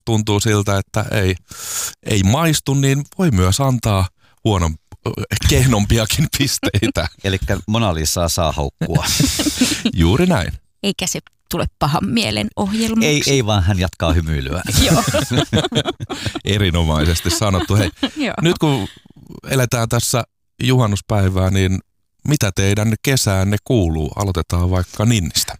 tuntuu siltä, että ei maistu, niin voi myös antaa kehnompiakin pisteitä. Elikkä Mona Lisaa saa haukkua. Juuri näin. Eikä se tule pahan mielen ohjelmaksi. Ei vaan hän jatkaa hymyilyä. Joo. Erinomaisesti sanottu. Hei, nyt kun eletään tässä juhannuspäivää, niin mitä teidän kesäänne kuuluu? Aloitetaan vaikka Ninnistä.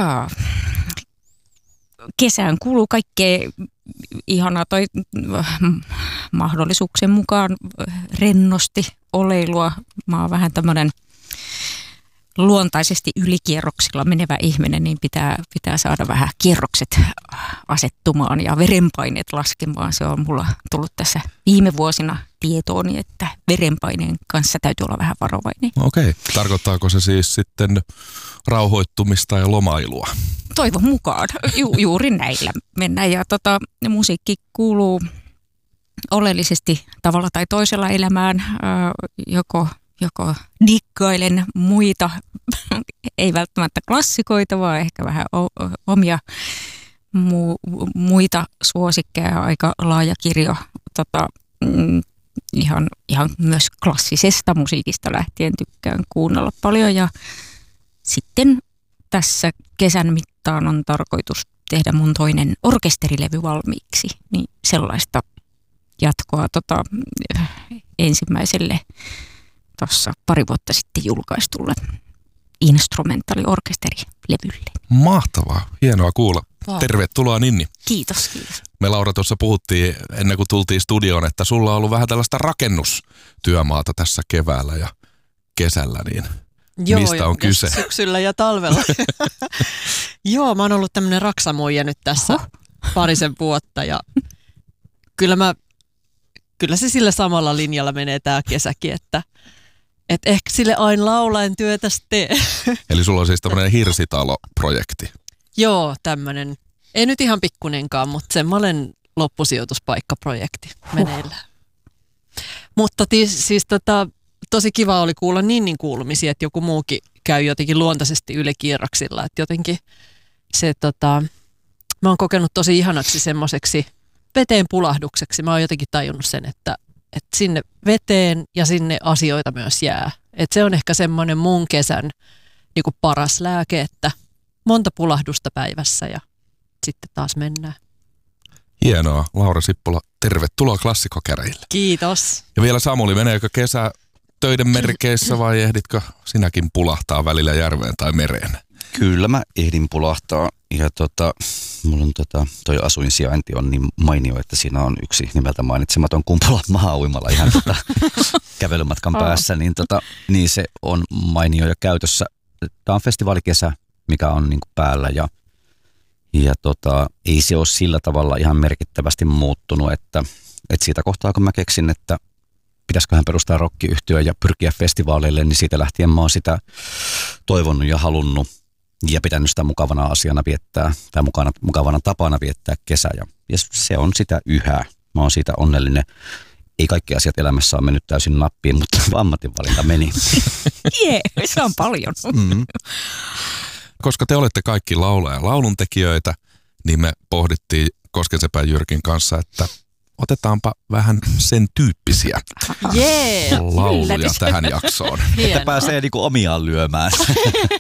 Kesään kuuluu kaikkea ihanaa tai mahdollisuuksien mukaan rennosti oleilua. Mä oon vähän tämmöinen luontaisesti ylikierroksilla menevä ihminen, niin pitää saada vähän kierrokset asettumaan ja verenpaineet laskemaan. Se on mulla tullut tässä viime vuosina tietooni, että verenpaineen kanssa täytyy olla vähän varovainen. Okei. Tarkoittaako se siis sitten rauhoittumista ja lomailua? Toivon mukaan. Juuri näillä mennään. Ja musiikki kuuluu oleellisesti tavalla tai toisella elämään, joko dikkailen muita, ei välttämättä klassikoita, vaan ehkä vähän omia muita suosikkeja, aika laaja kirjo ihan myös klassisesta musiikista lähtien tykkään kuunnella paljon. Ja sitten tässä kesän mittaan on tarkoitus tehdä mun toinen orkesterilevy valmiiksi, niin sellaista jatkoa ensimmäiselle tuossa pari vuotta sitten julkaistulle instrumentaaliorkesterilevylle. Mahtavaa, hienoa kuulla. Wow. Tervetuloa Ninni. Kiitos. Me Laura tuossa puhuttiin ennen kuin tultiin studioon, että sulla on ollut vähän tällaista rakennustyömaata tässä keväällä ja kesällä, niin mistä on kyse? Syksyllä ja talvella. Joo, mä oon ollut tämmönen raksamuija nyt tässä parisen vuotta ja kyllä se sillä samalla linjalla menee tää kesäkin, että ehkä sille aina laulaen työtä tee. Eli sulla on siis tämmöinen hirsitalo-projekti. Joo, tämmönen. Ei nyt ihan pikkunenkaan, mutta semmoinen loppusijoituspaikkaprojekti meneillään. Mutta siis tosi kiva oli kuulla Ninnin kuulumisia, että joku muukin käy jotenkin luontaisesti ylikierroksilla. Että jotenkin se mä oon kokenut tosi ihanaksi semmoiseksi veteen pulahdukseksi. Mä oon jotenkin tajunnut sen, että sinne veteen ja sinne asioita myös jää. Että se on ehkä semmoinen mun kesän niin kuin paras lääke, että monta pulahdusta päivässä ja sitten taas mennään. Hienoa. Laura Sippola, tervetuloa Klassikkokäräjille. Kiitos. Ja vielä Samuli, meneekö kesä töiden merkeissä vai ehditkö sinäkin pulahtaa välillä järveen tai mereen? Kyllä mä ehdin pulahtaa ja mulla on toi asuinsijainti on niin mainio, että siinä on yksi nimeltä mainitsematon Kumpulan maa-uimala ihan kävelymatkan päässä, niin se on mainio ja käytössä. Tämä on festivaalikesä, mikä on niin kuin päällä ja ei se ole sillä tavalla ihan merkittävästi muuttunut, että siitä kohtaa kun mä keksin, että pitäisiköhän perustaa rock-yhtyö ja pyrkiä festivaaleille, niin siitä lähtien mä oon sitä toivonut ja halunnut ja pitänyt sitä mukavana asiana viettää tai mukavana tapana viettää kesä ja se on sitä yhä. Mä oon siitä onnellinen. Ei kaikki asiat elämässä ole mennyt täysin nappiin, mutta ammatinvalinta meni. Se on paljon. Mm-hmm. Koska te olette kaikki lauluntekijöitä, niin me pohdittiin Koskensepän Jyrkin kanssa, että otetaanpa vähän sen tyyppisiä lauluja tähän jaksoon. Että pääsee niinku omiaan lyömään.